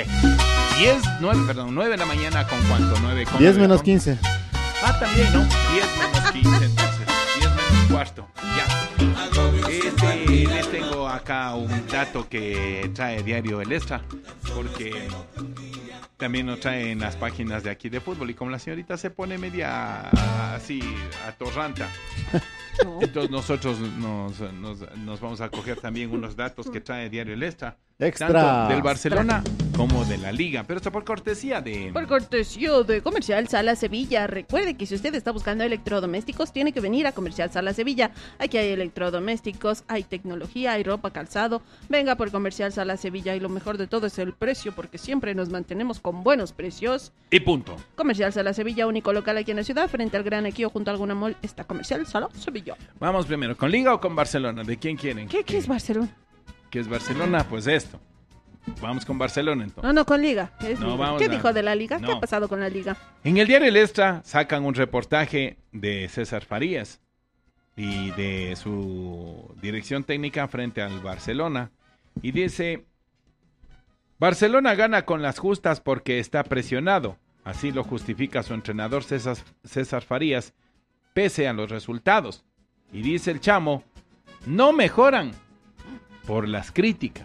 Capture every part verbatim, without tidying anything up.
Eh, diez, nueve, perdón, nueve de la mañana con cuánto, nueve con diez nueve, menos con... quince. Ah, también, ¿no? diez menos quince, entonces, diez menos cuarto, ya. Este, les tengo acá un dato que trae Diario El Extra, porque también nos trae en las páginas de aquí de fútbol, y como la señorita se pone media así, atorranta, entonces nosotros nos, nos, nos vamos a coger también unos datos que trae Diario El Extra. Extra. Tanto del Barcelona como de la Liga, pero esto por cortesía de... Por cortesía de Comercial Sala Sevilla. Recuerde que si usted está buscando electrodomésticos, tiene que venir a Comercial Sala Sevilla. Aquí hay electrodomésticos, hay tecnología, hay ropa, calzado. Venga por Comercial Sala Sevilla, y lo mejor de todo es el precio, porque siempre nos mantenemos con buenos precios. Y punto. Comercial Sala Sevilla, único local aquí en la ciudad, frente al Gran Equío, junto a alguna mall, está Comercial Sala Sevilla. Vamos primero, ¿con Liga o con Barcelona? ¿De quién quieren? ¿Qué, qué es Barcelona? ¿Qué es Barcelona? Pues esto. Vamos con Barcelona entonces. No, no, con Liga. Es No, Liga. vamos ¿Qué a- dijo de la Liga? no. ¿Qué ha pasado con la Liga? En el Diario El Extra sacan un reportaje de César Farías y de su dirección técnica frente al Barcelona. Y dice, Barcelona gana con las justas porque está presionado. Así lo justifica su entrenador César, César Farías, pese a los resultados. Y dice el chamo, no mejoran por las críticas.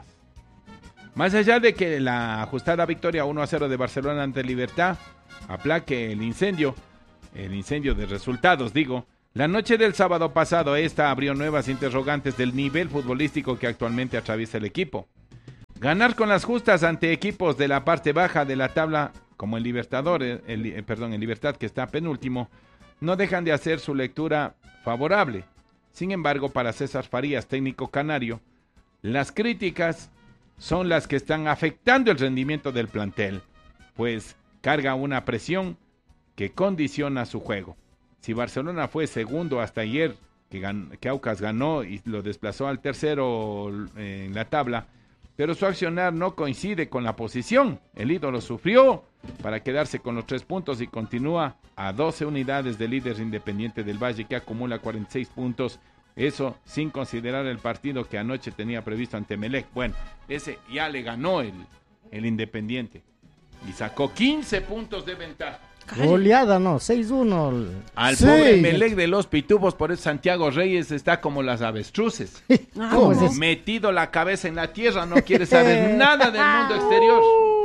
Más allá de que la ajustada victoria uno a cero de Barcelona ante Libertad aplaque el incendio, el incendio de resultados, digo, la noche del sábado pasado esta abrió nuevas interrogantes del nivel futbolístico que actualmente atraviesa el equipo. Ganar con las justas ante equipos de la parte baja de la tabla, como el Libertadores, el, eh, perdón, el Libertad, que está penúltimo, no dejan de hacer su lectura favorable. Sin embargo, para César Farías, técnico canario, las críticas son las que están afectando el rendimiento del plantel, pues carga una presión que condiciona su juego. Si Barcelona fue segundo hasta ayer, que, gan- que Aucas ganó y lo desplazó al tercero eh, en la tabla, pero su accionar no coincide con la posición. El ídolo sufrió para quedarse con los tres puntos y continúa a doce unidades del líder Independiente del Valle, que acumula cuarenta y seis puntos. Eso sin considerar el partido que anoche tenía previsto ante Emelec. Bueno, ese ya le ganó el, el Independiente y sacó quince puntos de ventaja. Goleada, no, seis uno. Al Sí. pobre Emelec de los Pitubos, por eso Santiago Reyes está como las avestruces. Ah, ¿Cómo es ¿cómo? eso? Metido la cabeza en la tierra, no quiere saber nada del mundo exterior.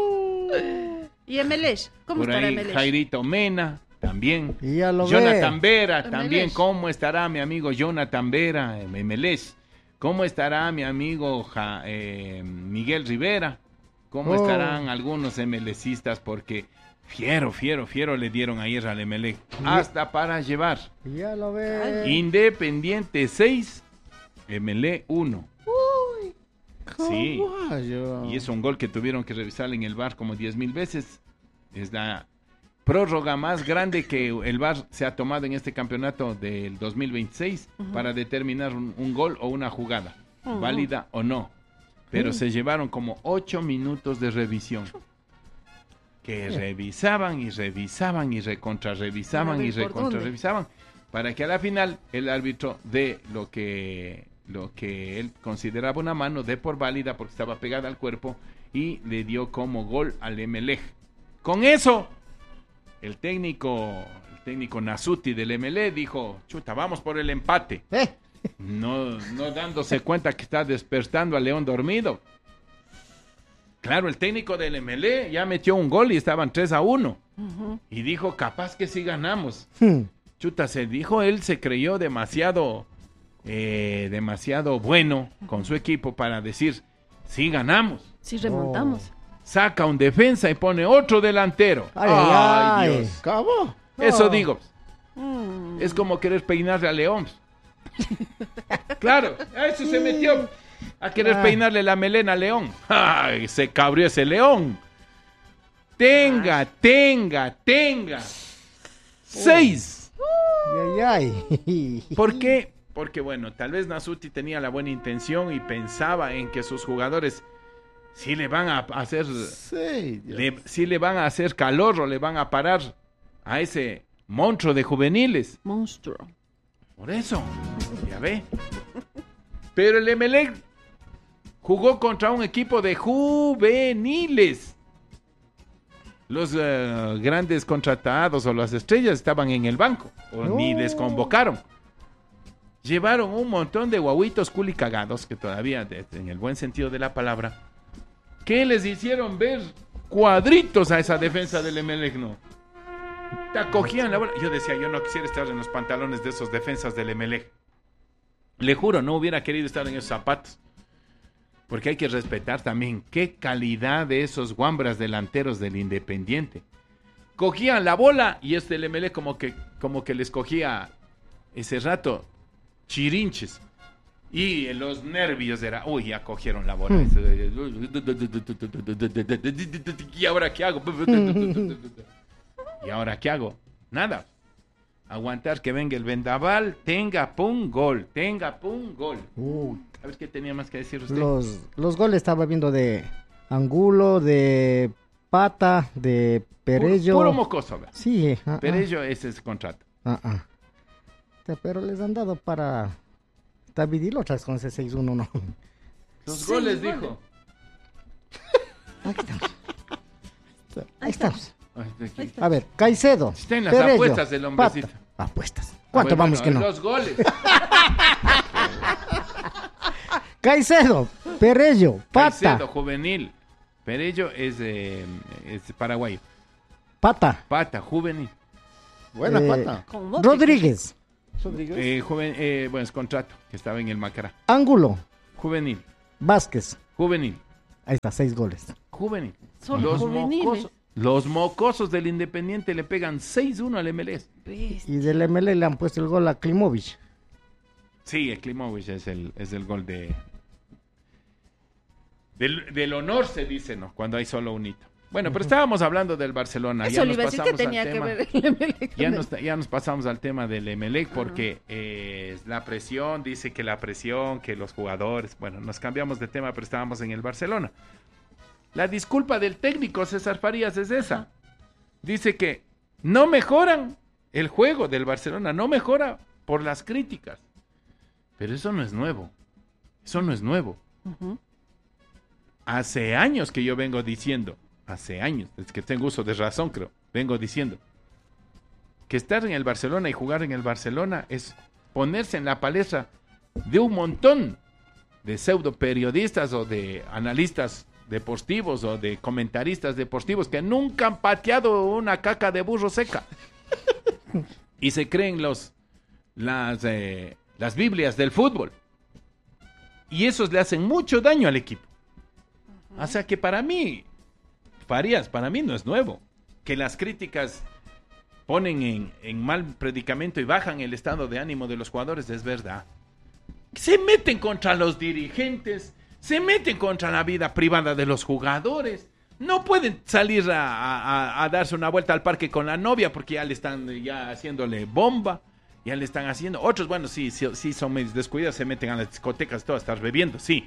¿Y Emelec? ¿Cómo Por estará ahí Emelec? Jairito Mena, también. Y ya lo Jonathan ve. Vera, también. Emelec. ¿Cómo estará mi amigo Jonathan Vera, eh, Emelec? ¿Cómo estará mi amigo Ja- eh, Miguel Rivera? ¿Cómo Oh. estarán algunos emelecistas? Porque fiero, fiero, fiero le dieron ayer al Emelec. Hasta para llevar. Y ya lo ve. Independiente seis, Emelec uno. Sí. Caballo. Y es un gol que tuvieron que revisar en el V A R como diez mil veces. Es la prórroga más grande que el V A R se ha tomado en este campeonato del dos mil veintiséis para determinar un, un gol o una jugada, Ujú. válida o no. Pero se llevaron como ocho minutos de revisión. Que revisaban y revisaban y recontrarrevisaban A ver, y ¿por recontrarrevisaban para que a la final el árbitro dé lo que lo que él consideraba una mano, dé por válida porque estaba pegada al cuerpo y le dio como gol al Emelec. Con eso, el técnico, el técnico Nasuti del Emelec dijo, chuta, vamos por el empate. Eh, No, no dándose cuenta que está despertando al León dormido. Claro, el técnico del Emelec ya metió un gol y estaban tres a uno. Ujú. Y dijo, capaz que sí ganamos. hmm. Chuta, se dijo, él se creyó demasiado, eh, demasiado bueno con su equipo para decir, sí ganamos. Sí, remontamos. Saca un defensa y pone otro delantero. Ay, ay, ay. Dios. ¿Cómo? Eso Oh. digo. Mm. Es como querer peinarle a León. Claro, a eso se metió. A querer Ah. peinarle la melena a León. Ay, se cabrió ese León. Tenga, tenga, tenga. Seis. Ay, ay. ¿Por qué? Porque bueno, tal vez Nasuti tenía la buena intención y pensaba en que sus jugadores sí le van a hacer, Sí, Dios. le, sí le van a hacer calor o le van a parar a ese monstruo de juveniles. Monstruo. Por eso, ya ve. Pero el Emelec jugó contra un equipo de juveniles. los uh, grandes contratados o las estrellas estaban en el banco, o No. ni les convocaron. Llevaron un montón de guaguitos culicagados, que todavía, de- en el buen sentido de la palabra, que les hicieron ver cuadritos a esa defensa del Emelec, ¿no? Te acogían la bola. Yo decía, yo no quisiera estar en los pantalones de esos defensas del Emelec. Le juro, no hubiera querido estar en esos zapatos. Porque hay que respetar también qué calidad de esos guambras delanteros del Independiente. Cogían la bola y este el Emelec como que, como que les cogía ese rato chirinches. Y los nervios era, uy, ya cogieron la bola. ¿Y ahora qué hago? ¿Y ahora qué hago? Nada. Aguantar que venga el vendaval, tenga pum, gol, tenga pum, gol. Uh, A ver qué tenía más que decir usted. los, los goles estaba viendo de Angulo, de Pata, de Perello. Puro, puro mocoso, ¿verdad? Sí, ah, ah, Perello, ese es contrato. ah, ah. Te- Pero les han dado para David y otras con ese seis uno, ¿no? Los Sí, goles, goles. dijo. Ahí estamos. Ahí estamos. Ay, de aquí. A ver, Caicedo. Está en las Perello, apuestas del hombrecito. Pata. Apuestas. ¿Cuánto Ah, bueno, vamos que no? Los goles. Caicedo, Perello, Pata, Caicedo, juvenil. Perello es, eh, es paraguayo. Pata, Pata, juvenil. Buena Eh, pata. Con vos, Rodríguez, Rodríguez. Eh, juven, eh, bueno, es contrato, que estaba en el Macará. Ángulo, Juvenil, Vázquez. juvenil, Ahí está, seis goles. juvenil. Son los juveniles. mocosos, los mocosos del Independiente le pegan seis uno al M L S. Bestia. Y del M L le han puesto el gol a Klimovic. Sí, el Klimovic es el, es el gol de... Del, del honor se dice, ¿no? Cuando hay solo un hito. Bueno, pero estábamos hablando del Barcelona. Eso ya le nos iba a decir que pasamos al tenía que tema. ver el Emelec Ya con nos, ya nos pasamos al tema del Emelec porque eh, la presión, dice que la presión, que los jugadores, bueno, nos cambiamos de tema, pero estábamos en el Barcelona. La disculpa del técnico César Farías es esa. Ajá. Dice que no mejoran el juego del Barcelona, no mejora por las críticas. Pero eso no es nuevo, eso no es nuevo. Ujú. Hace años que yo vengo diciendo, hace años, desde que tengo uso de razón creo, vengo diciendo que estar en el Barcelona y jugar en el Barcelona es ponerse en la palestra de un montón de pseudo periodistas o de analistas deportivos o de comentaristas deportivos que nunca han pateado una caca de burro seca y se creen los las eh, las Biblias del fútbol y esos le hacen mucho daño al equipo. O sea que para mí, Farías, para mí no es nuevo. Que las críticas ponen en, en mal predicamento y bajan el estado de ánimo de los jugadores, es verdad. Se meten contra los dirigentes, se meten contra la vida privada de los jugadores. No pueden salir a, a- a darse una vuelta al parque con la novia porque ya le están ya haciéndole bomba, ya le están haciendo. Otros, bueno, sí, sí, sí son medios descuidados, se meten a las discotecas, todo a estar bebiendo, sí.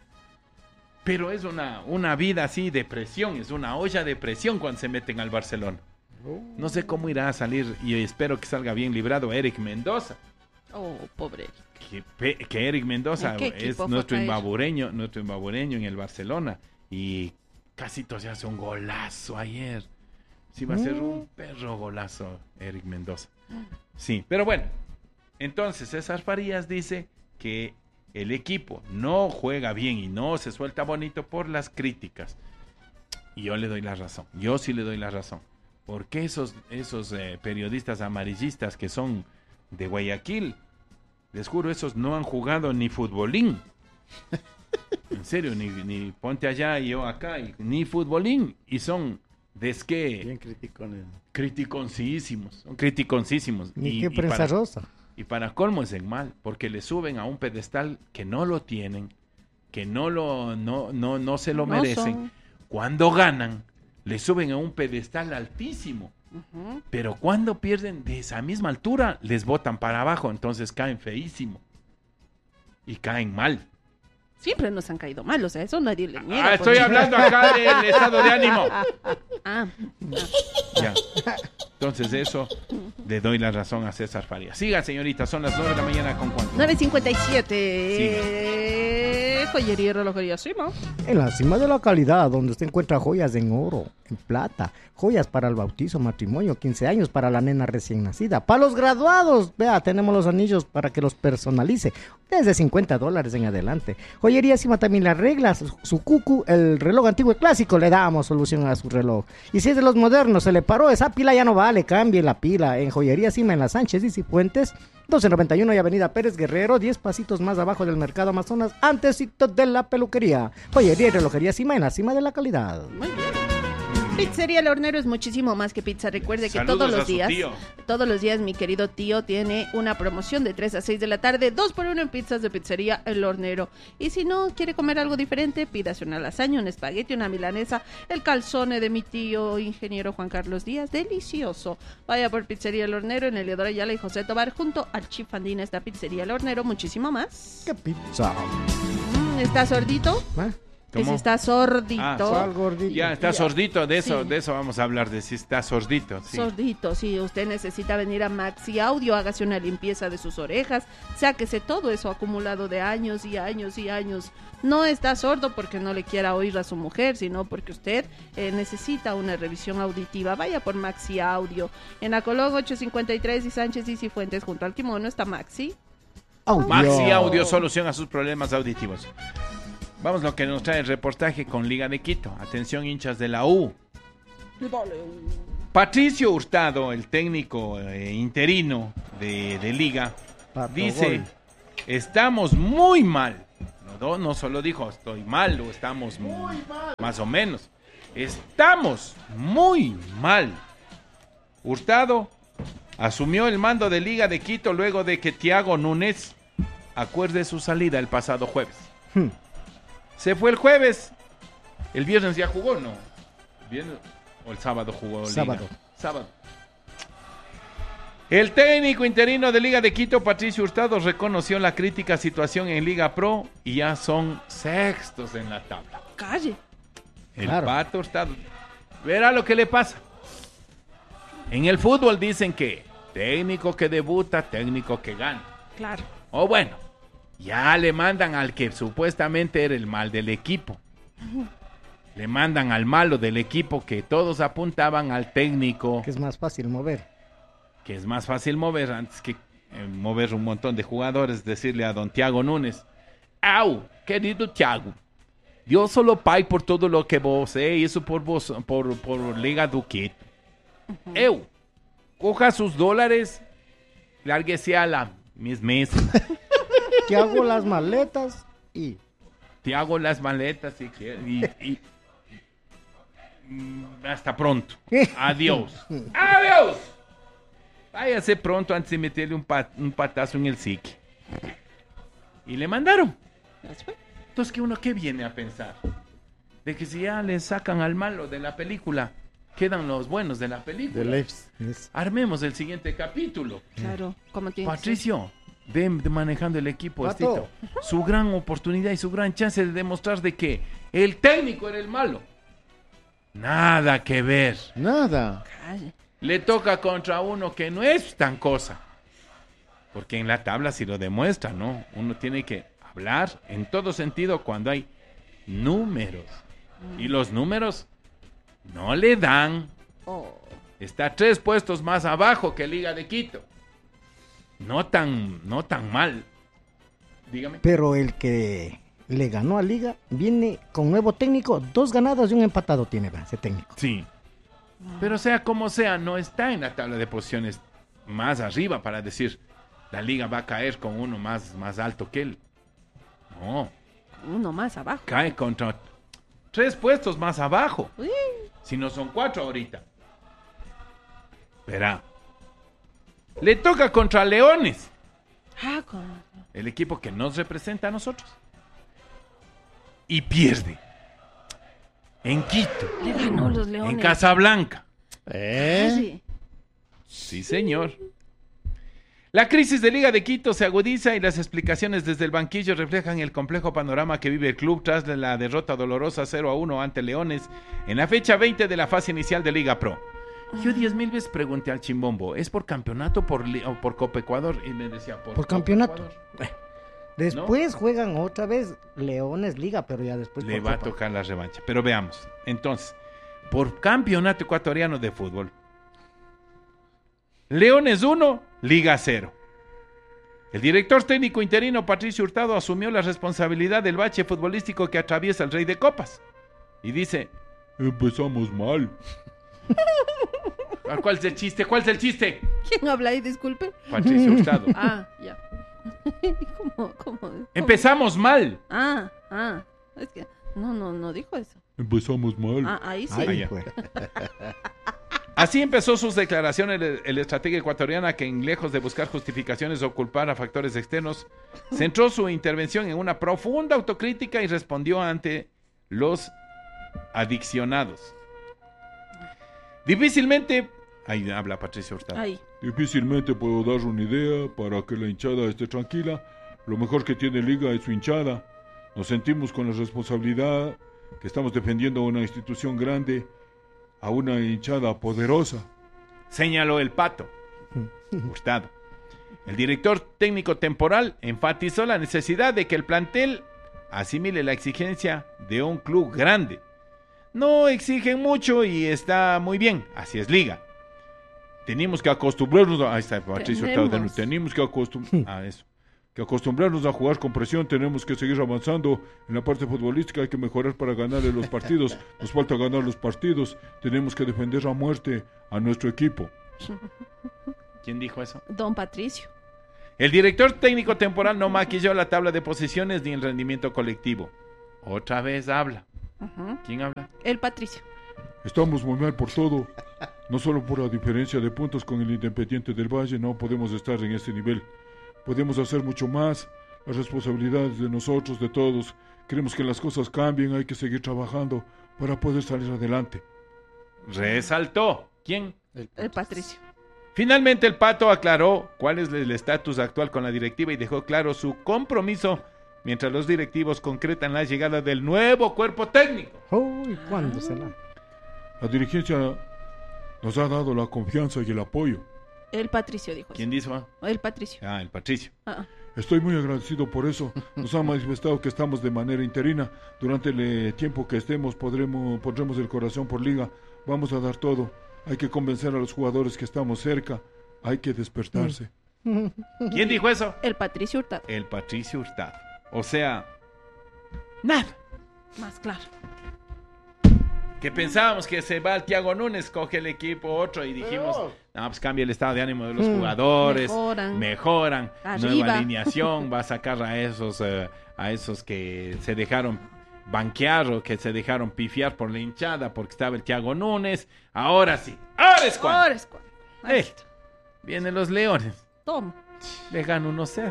Pero es una, una vida así de presión, es una olla de presión cuando se meten al Barcelona. No sé cómo irá a salir y espero que salga bien librado Eric Mendoza. Oh, pobre. Que, pe- que Eric Mendoza ¿En qué es equipo fue nuestro a caer? imbabureño, nuestro imbabureño en el Barcelona. Y Casito se hace un golazo ayer. Sí, va a ser un perro golazo Eric Mendoza. Sí, pero bueno. Entonces César Farías dice que el equipo no juega bien y no se suelta bonito por las críticas. Y yo le doy la razón. Yo sí le doy la razón. Porque esos, esos eh, periodistas amarillistas que son de Guayaquil, les juro, esos no han jugado ni futbolín. En serio, ni, ni ponte allá y yo acá, y, ni futbolín. Y son desque Bien criticones. criticoncísimos. Son criticoncísimos. Ni Y- qué y prensa para- rosa. y para colmo es en mal, porque le suben a un pedestal que no lo tienen, que no lo no no no se lo No merecen. son. Cuando ganan, le suben a un pedestal altísimo. Ujú. Pero cuando pierden de esa misma altura, les botan para abajo, entonces caen feísimo. Y caen mal. Siempre nos han caído mal, o sea, eso nadie le niega. Ah, estoy pues. hablando acá del estado de ánimo. Ah, Ya. Entonces eso le doy la razón a César Farías. Siga, señorita, son las nueve de la mañana con cuánto. nueve cincuenta y siete. Joyería y relojería Sima. En la cima de la calidad, donde usted encuentra joyas en oro. en plata, joyas para el bautizo, matrimonio, quince años para la nena recién nacida. Para los graduados, vea, tenemos los anillos para que los personalice, desde cincuenta dólares en adelante. Joyería Cima también le arregla su, su cucu, el reloj antiguo y clásico, le damos solución a su reloj. Y si es de los modernos, se le paró, esa pila ya no vale, cambie la pila. En Joyería Cima, en la Sánchez y Cifuentes, doce noventa y uno y Avenida Pérez Guerrero, diez pasitos más abajo del Mercado Amazonas, antesito de la peluquería. Joyería y relojería Cima, en la cima de la calidad. Muy bien. Pizzería El Hornero es muchísimo más que pizza. Recuerde que Saludos todos a los su días, tío. todos los días mi querido tío tiene una promoción de tres a seis de la tarde, dos por uno en pizzas de Pizzería El Hornero. Y si no quiere comer algo diferente, pídase una lasaña, un espagueti, una milanesa, el calzone de mi tío ingeniero Juan Carlos Díaz, delicioso. Vaya por Pizzería El Hornero en Eleodoro Ayala y José Tobar, junto al Chif Andina está Pizzería El Hornero, muchísimo más. ¿Qué pizza? Mm, ¿Está sordito? ¿Eh? Que si ¿Cómo? está sordito. Ah, ¿Cuál gordito? Ya está sordito, de eso, Sí. de eso vamos a hablar, de si está sordito. Sí. Sordito, si usted necesita venir a Maxi Audio, hágase una limpieza de sus orejas, sáquese todo eso acumulado de años y años y años. No está sordo porque no le quiera oír a su mujer, sino porque usted eh, necesita una revisión auditiva. Vaya por Maxi Audio. En Acolón ochocientos cincuenta y tres y Sánchez y Cifuentes, junto al Kimono, está Maxi. Audio. Maxi Audio, solución a sus problemas auditivos. Vamos lo que nos trae el reportaje con Liga de Quito. Atención, hinchas de la U. Patricio Hurtado, el técnico eh, interino de, de Liga, Pato dice, gol. estamos muy mal. No, no solo dijo estoy mal o estamos muy mal. Más o menos. Estamos muy mal. Hurtado asumió el mando de Liga de Quito luego de que Thiago Núñez acuerde su salida el pasado jueves. Hmm. Se fue el jueves. El viernes ya jugó, ¿no? ¿Viernes o el sábado jugó Liga? Sábado. Sábado. El técnico interino de Liga de Quito, Patricio Hurtado, reconoció la crítica situación en Liga Pro y ya son sextos en la tabla. Calle. El Claro. Pato Hurtado. Verá lo que le pasa. En el fútbol dicen que técnico que debuta, técnico que gana. Claro. O bueno, ya le mandan al que supuestamente era el mal del equipo. Le mandan al malo del equipo que todos apuntaban al técnico, Que es más fácil mover. que es más fácil mover antes que eh, mover un montón de jugadores, decirle a don Thiago Núñez, au, querido Thiago, yo solo pago por todo lo que vos eh, hizo por vos, por, por Liga do Quito. Eu, coja sus dólares, lárguese a la mismísima. Que hago las maletas y... Te hago las maletas si quieres. Y, y- mm, hasta pronto. Adiós. Adiós. Váyase pronto antes de meterle un, pa- un patazo en el psique. Y le mandaron. Entonces, ¿qué uno qué viene a pensar? De que si ya le sacan al malo de la película, quedan los buenos de la película. De Leifs. es- Armemos el siguiente capítulo. Claro, como tiene que ser. Patricio, de, de manejando el equipo, Pato. Estito, su gran oportunidad y su gran chance de demostrar de que el técnico era el malo. Nada que ver. Nada. Calle. Le toca contra uno que no es tan cosa. Porque en la tabla sí lo demuestra, ¿no? Uno tiene que hablar en todo sentido cuando hay números. Y los números no le dan. Oh. Está tres puestos más abajo que Liga de Quito. No tan, no tan mal. Dígame. Pero el que le ganó a Liga viene con nuevo técnico, dos ganados y un empatado tiene va, ese técnico. Sí. Pero sea como sea, no está en la tabla de posiciones más arriba para decir la liga va a caer con uno más, más alto que él. No, Uno más abajo. cae contra tres puestos más abajo. Uy. Si no son cuatro ahorita. Verá. Le toca contra Leones, Ah, con... el equipo que nos representa a nosotros. Y pierde. En Quito, Le ganó los leones. en Casablanca. ¿Eh? Calle. Sí, señor. La crisis de Liga de Quito se agudiza y las explicaciones desde el banquillo reflejan el complejo panorama que vive el club tras la derrota dolorosa cero a uno ante Leones en la fecha veinte de la fase inicial de Liga Pro. Yo diez mil veces pregunté al Chimbombo, ¿es por campeonato por li- o por Copa Ecuador? Y me decía, por, Por Copa campeonato. Ecuador. Después juegan otra vez Leones Liga, pero ya después Le por va a Copa. tocar la revancha. Pero veamos. Entonces, por campeonato ecuatoriano de fútbol. Leones uno, Liga cero. El director técnico interino Patricio Hurtado asumió la responsabilidad del bache futbolístico que atraviesa el Rey de Copas. Y dice, empezamos mal. ¿Cuál es el chiste? ¿Cuál es el chiste? ¿Quién habla ahí? Disculpe. Patricio Hurtado. Ah, ya. ¿Cómo, cómo, cómo? Empezamos mal. Ah, ah. Es que no, no, no dijo eso. Empezamos mal. Ah, ahí sí. Ahí ya. fue. Así empezó sus declaraciones el, el estratega ecuatoriana que, en lejos de buscar justificaciones o culpar a factores externos, centró su intervención en una profunda autocrítica y respondió ante los adiccionados. Difícilmente, ahí habla Patricio Hurtado. Ahí. Difícilmente puedo dar una idea para que la hinchada esté tranquila. Lo mejor que tiene Liga es su hinchada. Nos sentimos con la responsabilidad que estamos defendiendo a una institución grande, a una hinchada poderosa. Señaló el Pato Hurtado. El director técnico temporal enfatizó la necesidad de que el plantel asimile la exigencia de un club grande. No exigen mucho y está muy bien, así es Liga. Tenemos que acostumbrarnos a... Ahí está Patricio Hurtado. Tenemos. Tenemos que acostumbrarnos a eso. Que acostumbrarnos a jugar con presión, tenemos que seguir avanzando en la parte futbolística, hay que mejorar para ganarle los partidos, nos falta ganar los partidos, tenemos que defender a muerte a nuestro equipo. ¿Quién dijo eso? Don Patricio. El director técnico temporal no maquilló la tabla de posiciones ni el rendimiento colectivo. Otra vez habla. Ujú. ¿Quién habla? El Patricio. Estamos muy mal por todo, no solo por la diferencia de puntos con el Independiente del Valle, no podemos estar en este nivel. Podemos hacer mucho más, las responsabilidades de nosotros, de todos. Queremos que las cosas cambien, hay que seguir trabajando para poder salir adelante. Resaltó. ¿Quién? El Patricio. Finalmente el Pato aclaró cuál es el estatus actual con la directiva y dejó claro su compromiso mientras los directivos concretan la llegada del nuevo cuerpo técnico. Uy, ¿cuándo será? La dirigencia nos ha dado la confianza y el apoyo. El Patricio dijo eso. ¿Quién dijo? El Patricio. Ah, el Patricio. Ah, Estoy muy agradecido por eso. Nos ha manifestado que estamos de manera interina. Durante el eh, tiempo que estemos podremos, pondremos el corazón por Liga. Vamos a dar todo. Hay que convencer a los jugadores que estamos cerca. Hay que despertarse. ¿Quién dijo eso? el Patricio Hurtado. El Patricio Hurtado. O sea, nada. Más claro. Que pensábamos que se va el Thiago Núñez, coge el equipo otro y dijimos, no, pues cambia el estado de ánimo de los Mm. jugadores, Mejoran. mejoran, Arriba. nueva alineación, va a sacar a esos, eh, a esos que se dejaron banquear o que se dejaron pifiar por la hinchada porque estaba el Thiago Núñez. Ahora sí, ahora es cuando. Ahora es cuando. Ahí Eh, está. vienen los Leones, Toma. le ganan uno cero.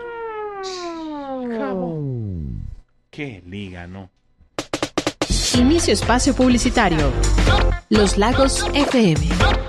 Qué liga, ¿no? Inicio espacio publicitario. Los Lagos F M.